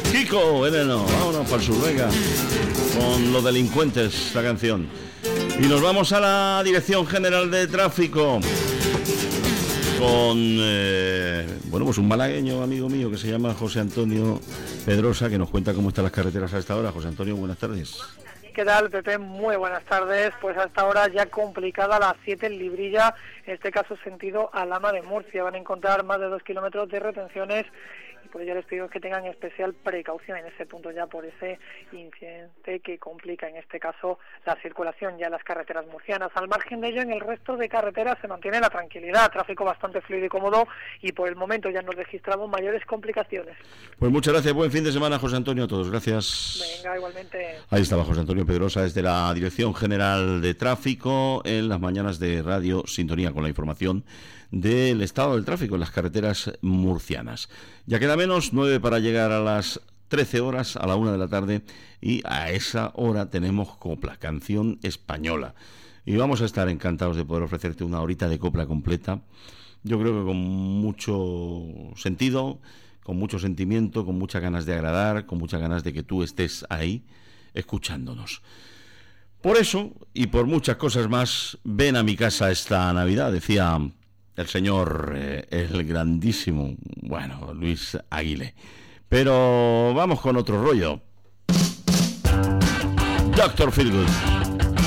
Kiko Veneno, vámonos para el sur, venga, con Los Delincuentes, la canción. Y nos vamos a la Dirección General de Tráfico con, pues un malagueño amigo mío que se llama José Antonio Pedrosa, que nos cuenta cómo están las carreteras a esta hora. José Antonio, buenas tardes. ¿Qué tal, Pepe? Muy buenas tardes. Pues hasta ahora ya complicada la 7 en Librilla, en este caso sentido Alhama de Murcia. Van a encontrar más de 2 kilómetros de retenciones y pues ya les pido que tengan especial precaución en ese punto ya por ese incidente que complica en este caso la circulación ya en las carreteras murcianas. Al margen de ello, en el resto de carreteras se mantiene la tranquilidad, tráfico bastante fluido y cómodo y por el momento ya no registramos mayores complicaciones. Pues muchas gracias, buen fin de semana, José Antonio, a todos, gracias. Venga, igualmente. Ahí estaba José Antonio Pedrosa desde la Dirección General de Tráfico en las mañanas de Radio Sintonía con la información del estado del tráfico en las carreteras murcianas. Ya queda menos, 9 para llegar a las 13 horas, a la 1 de la tarde, y a esa hora tenemos copla, canción española. Y vamos a estar encantados de poder ofrecerte una horita de copla completa, yo creo que con mucho sentido, con mucho sentimiento, con muchas ganas de agradar, con muchas ganas de que tú estés ahí escuchándonos. Por eso, y por muchas cosas más, ven a mi casa esta Navidad, decía el señor, el grandísimo, Luis Aguilé. Pero vamos con otro rollo. Dr. Feelgood.